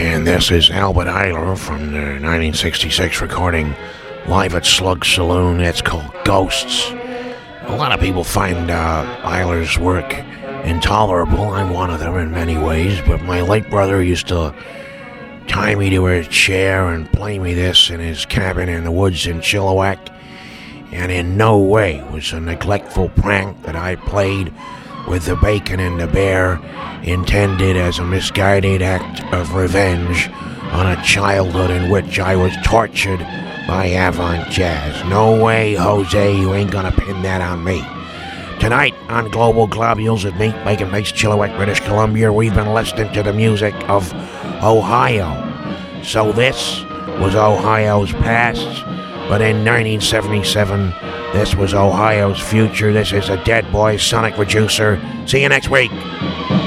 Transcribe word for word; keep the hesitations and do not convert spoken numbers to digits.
And this is Albert Ayler from the nineteen sixty-six recording live at Slug Saloon. It's called Ghosts. A lot of people find uh, Ayler's work intolerable. I'm one of them in many ways, but my late brother used to tie me to a chair and play me this in his cabin in the woods in Chilliwack, and in no way was a neglectful prank that I played with the bacon and the bear intended as a misguided act of revenge on a childhood in which I was tortured by avant jazz. No way, Jose, you ain't gonna pin that on me. Tonight on Global Globules at Meat Bacon Base, Chilliwack, British Columbia, we've been listening to the music of Ohio. So this was Ohio's past, but in nineteen seventy-seven, this was Ohio's future. This is a Dead Boy Sonic Reducer. See you next week.